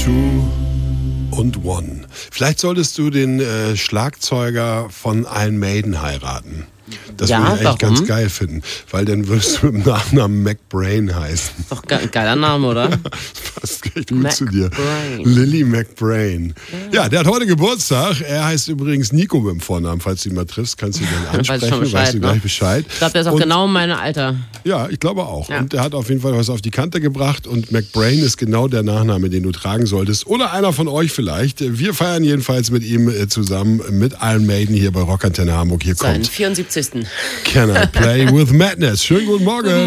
Two und One. Vielleicht solltest du den Schlagzeuger von Iron Maiden heiraten. Das würde ich echt ganz geil finden, weil dann würdest du im Nachnamen McBrain heißen. Ist doch ein geiler Name, oder? Passt echt gut zu dir. Lily McBrain. Ja, der hat heute Geburtstag. Er heißt übrigens Nico mit dem Vornamen. Falls du ihn mal triffst, kannst du ihn dann ansprechen. Weißt du gleich Bescheid. Ich glaube, der ist auch genau mein Alter. Ja, ich glaube auch. Ja. Und er hat auf jeden Fall was auf die Kante gebracht. Und McBrain ist genau der Nachname, den du tragen solltest. Oder einer von euch vielleicht. Wir feiern jedenfalls mit ihm zusammen mit Iron Maiden hier bei Rockantenne Hamburg. Hier kommt 74. Can I Play with Madness? Schönen guten Morgen.